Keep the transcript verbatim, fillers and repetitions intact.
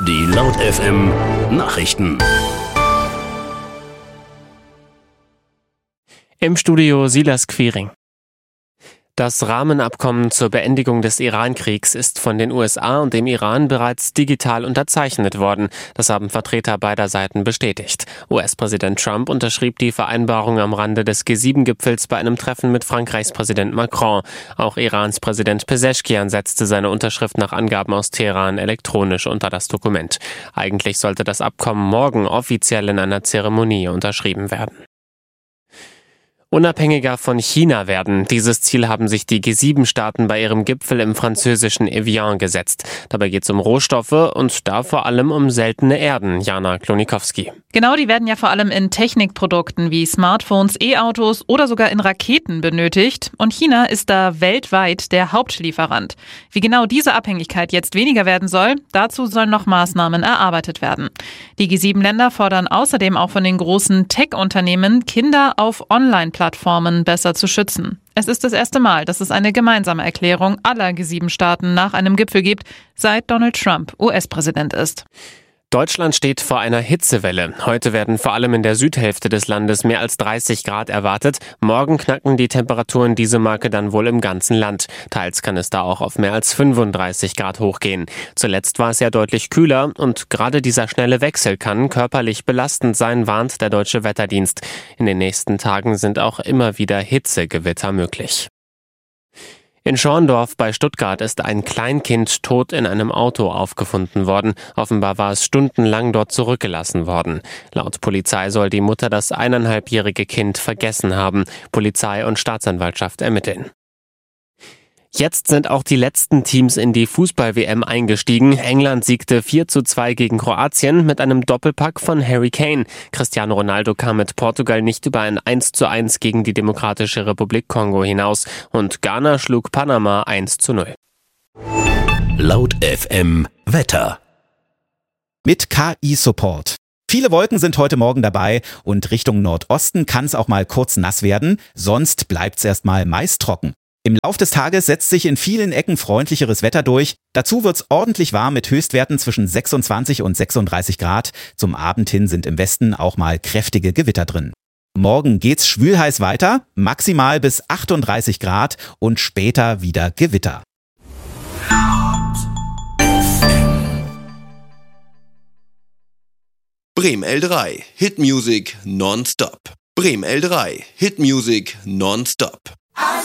Die Laut F M Nachrichten. Im Studio Silas Quiring. Das Rahmenabkommen zur Beendigung des Iran-Kriegs ist von den U S A und dem Iran bereits digital unterzeichnet worden. Das haben Vertreter beider Seiten bestätigt. U S-Präsident Trump unterschrieb die Vereinbarung am Rande des G sieben Gipfels bei einem Treffen mit Frankreichs Präsident Macron. Auch Irans Präsident Pezeshkian setzte seine Unterschrift nach Angaben aus Teheran elektronisch unter das Dokument. Eigentlich sollte das Abkommen morgen offiziell in einer Zeremonie unterschrieben werden. Unabhängiger von China werden. Dieses Ziel haben sich die G sieben Staaten bei ihrem Gipfel im französischen Evian gesetzt. Dabei geht es um Rohstoffe und da vor allem um seltene Erden. Jana Klonikowski. Genau, die werden ja vor allem in Technikprodukten wie Smartphones, E-Autos oder sogar in Raketen benötigt. Und China ist da weltweit der Hauptlieferant. Wie genau diese Abhängigkeit jetzt weniger werden soll, dazu sollen noch Maßnahmen erarbeitet werden. Die G sieben Länder fordern außerdem auch von den großen Tech-Unternehmen, Kinder auf Online-Plattformen besser zu schützen. Es ist das erste Mal, dass es eine gemeinsame Erklärung aller G sieben Staaten nach einem Gipfel gibt, seit Donald Trump U S-Präsident ist. Deutschland steht vor einer Hitzewelle. Heute werden vor allem in der Südhälfte des Landes mehr als dreißig Grad erwartet. Morgen knacken die Temperaturen diese Marke dann wohl im ganzen Land. Teils kann es da auch auf mehr als fünfunddreißig Grad hochgehen. Zuletzt war es ja deutlich kühler und gerade dieser schnelle Wechsel kann körperlich belastend sein, warnt der Deutsche Wetterdienst. In den nächsten Tagen sind auch immer wieder Hitzegewitter möglich. In Schorndorf bei Stuttgart ist ein Kleinkind tot in einem Auto aufgefunden worden. Offenbar war es stundenlang dort zurückgelassen worden. Laut Polizei soll die Mutter das eineinhalbjährige Kind vergessen haben. Polizei und Staatsanwaltschaft ermitteln. Jetzt sind auch die letzten Teams in die Fußball-W M eingestiegen. England siegte vier zu zwei gegen Kroatien mit einem Doppelpack von Harry Kane. Cristiano Ronaldo kam mit Portugal nicht über ein eins zu eins gegen die Demokratische Republik Kongo hinaus. Und Ghana schlug Panama eins zu null. Laut F M Wetter. Mit K I-Support. Viele Wolken sind heute Morgen dabei und Richtung Nordosten kann es auch mal kurz nass werden. Sonst bleibt es erstmal meist trocken. Im Lauf des Tages setzt sich in vielen Ecken freundlicheres Wetter durch. Dazu wird's ordentlich warm mit Höchstwerten zwischen sechsundzwanzig und sechsunddreißig Grad. Zum Abend hin sind im Westen auch mal kräftige Gewitter drin. Morgen geht's schwülheiß weiter, maximal bis achtunddreißig Grad und später wieder Gewitter. Bremen L drei, Hitmusic nonstop. Bremen L drei, Hitmusic nonstop.